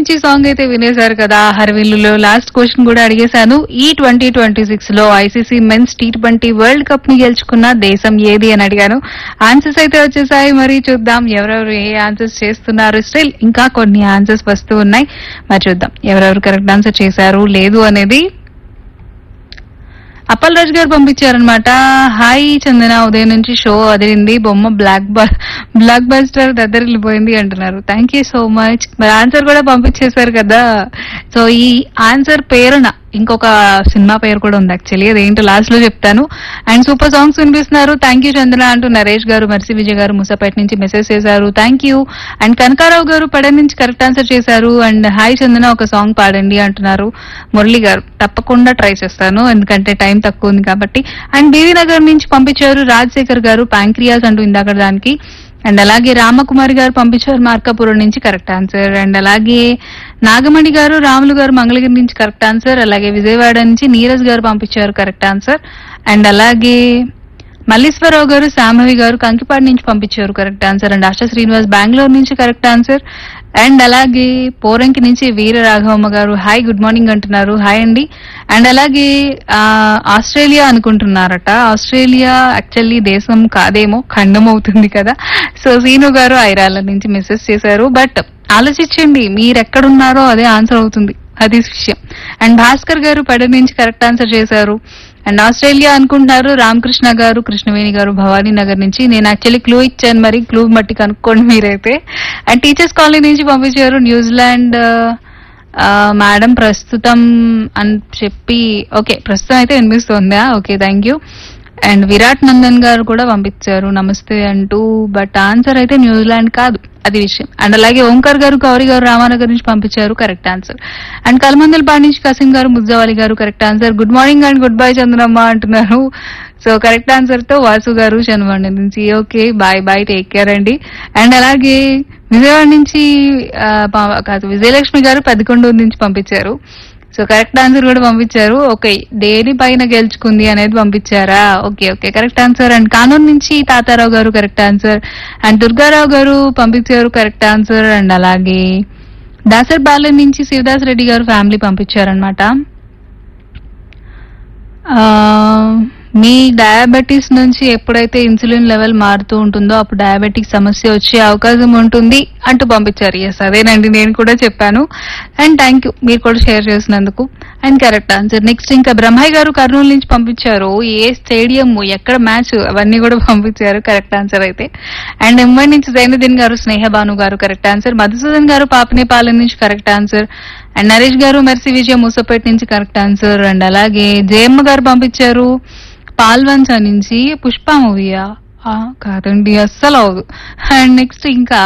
నుంచి సాంగ్ అయితే వినేశారు కదా. హర్విల్లులో లాస్ట్ క్వశ్చన్ కూడా అడిగేశాను. ఈ 2026 లో ICC men's T20 world cup ని గెలుచుకున్న దేశం ఏది అని అడిగాను. ఆన్సర్స్ అయితే వచ్చేసాయి. మరి చూద్దాం ఎవరెవరు ఏ ఆన్సర్స్ చేస్తున్నారు. స్టిల్ ఇంకా కొన్ని ఆన్సర్స్ వస్తూ ఉన్నాయి. మరి చూద్దాం ఎవరెవరు కరెక్ట్ ఆన్సర్ చేశారు లేదు అనేది. అప్పల్ రాజ్ గారు పంపించారనమాట. హాయ్ చందన, ఉదయం నుంచి షో అదిరింది, బొమ్మ బ్లాక్ బస్టర్ దగ్గర వెళ్ళిపోయింది అంటున్నారు. Thank you so much. మరి ఆన్సర్ కూడా పంపించేశారు కదా. సో ఈ ఆన్సర్ పేరున ఇంకొక సినిమా పేరు కూడా ఉంది యాక్చువల్లీ, అదేంటో లాస్ట్ లో చెప్తాను. అండ్ సూపర్ సాంగ్స్ వినిపిస్తున్నారు. థ్యాంక్ యూ చందన అంటూ నరేష్ గారు, మర్సి విజయ్ గారు ముసాపేట నుంచి మెసేజ్ చేశారు. Thank you. అండ్ కనకారావు గారు పడే నుంచి కరెక్ట్ ఆన్సర్ చేశారు. అండ్ హాయ్ చందన ఒక సాంగ్ పాడండి అంటున్నారు. మురళి గారు తప్పకుండా ట్రై చేస్తాను, ఎందుకంటే టైం తక్కువ ఉంది కాబట్టి. అండ్ బీవీ నగర్ నుంచి పంపించారు రాజశేఖర్ గారు, ప్యాంక్రియాస్ అంటూ ఇందాక దానికి. అండ్ అలాగే రామకుమారి గారు పంపించారు మార్కాపురం నుంచి కరెక్ట్ ఆన్సర్. అండ్ అలాగే నాగమణి గారు, రాములు గారు మంగళగిరి నుంచి కరెక్ట్ ఆన్సర్. అలాగే విజయవాడ నుంచి నీరజ్ గారు పంపించారు కరెక్ట్ ఆన్సర్. అండ్ అలాగే మల్లీశ్వరరావు గారు, శాంభవి గారు కంకిపాడు నుంచి పంపించారు correct answer. And ASHA Srinivas Bengaluru నుంచి కరెక్ట్ ఆన్సర్. అండ్ అలాగే పోరంకి నుంచి వీర రాఘవమ్మ గారు హాయ్ గుడ్ మార్నింగ్ అంటున్నారు. హాయ్ అండి. అండ్ అలాగే ఆస్ట్రేలియా అనుకుంటున్నారట. ఆస్ట్రేలియా యాక్చువల్లీ దేశం కాదేమో, ఖండం అవుతుంది కదా. సో సీను గారు ఐరాల నుంచి మెసేజ్ చేశారు. బట్ ఆలోచించండి, మీరెక్కడున్నారో అదే ఆన్సర్ అవుతుంది, అది విషయం. అండ్ భాస్కర్ గారు పడ నుంచి కరెక్ట్ ఆన్సర్ చేశారు. అండ్ ఆస్ట్రేలియా అనుకుంటున్నారు రామకృష్ణ గారు, కృష్ణవేణి గారు భవానీ నగర్ నుంచి. నేను యాక్చువల్లీ క్లూ ఇచ్చాను, మరి క్లూ బట్టి కనుక్కోండి మీరైతే. అండ్ టీచర్స్ కాలనీ నుంచి పంపించారు న్యూజిలాండ్ మేడం ప్రస్తుతం అని చెప్పి. ఓకే, ప్రస్తుతం అయితే వినిపిస్తుందా? Okay, thank you. And Virat Nandan గారు కూడా పంపించారు నమస్తే అంటూ. బట్ ఆన్సర్ అయితే న్యూజిలాండ్ కాదు, అది విషయం. అండ్ అలాగే ఓంకార్ గారు, గౌరీ గారు రామానగర్ నుంచి పంపించారు కరెక్ట్ ఆన్సర్. అండ్ కలమందలపాడు నుంచి కసిం గారు, ముజ్జవాలి గారు correct answer. Good morning and good bye Chandramma అంటున్నారు. సో కరెక్ట్ ఆన్సర్ తో వాసు గారు చంద్రబాబు నుంచి. Okay, bye bye, take care అండి. అండ్ అలాగే విజయవాడ నుంచి కాదు విజయలక్ష్మి గారు పెద్దకొండూరు నుంచి పంపించారు. సో కరెక్ట్ ఆన్సర్ కూడా పంపించారు. ఓకే, దేని పైన గెలుచుకుంది అనేది పంపించారా? Okay okay, correct answer. And Kanuru నుంచి తాతారావు గారు కరెక్ట్ ఆన్సర్. అండ్ దుర్గారావు గారు పంపించారు కరెక్ట్ ఆన్సర్. అండ్ అలాగే దాసర్ బాలన్ నుంచి శివదాస్ రెడ్డి గారు ఫ్యామిలీ పంపించారనమాట. మీ డయాబెటీస్ నుంచి ఎప్పుడైతే ఇన్సులిన్ లెవెల్ మారుతూ ఉంటుందో అప్పుడు డయాబెటిక్ సమస్య వచ్చే అవకాశం ఉంటుంది అంటూ పంపించారు. ఎస్, అదేనండి నేను కూడా చెప్పాను. అండ్ థ్యాంక్ యూ, మీరు కూడా షేర్ చేసినందుకు. And correct answer. నెక్స్ట్ ఇంకా బ్రహ్మయ్య గారు కర్నూలు నుంచి పంపించారు. ఏ స్టేడియం, ఎక్కడ మ్యాచ్, అవన్నీ కూడా పంపించారు కరెక్ట్ ఆన్సర్ అయితే. అండ్ ముంబై నుంచి జైనుద్దీన్ గారు, స్నేహబాను గారు కరెక్ట్ ఆన్సర్. మధుసూదన్ గారు పాపనేపాలెం నుంచి కరెక్ట్ ఆన్సర్. అండ్ నరేష్ గారు మెర్సి విజయ మూసపేట నుంచి కరెక్ట్ ఆన్సర్. అండ్ అలాగే జయమ్మ గారు పంపించారు పాల్వంచ నుంచి. పుష్ప మూవీయా? కాదండి, అస్సలు అవదు. అండ్ నెక్స్ట్ ఇంకా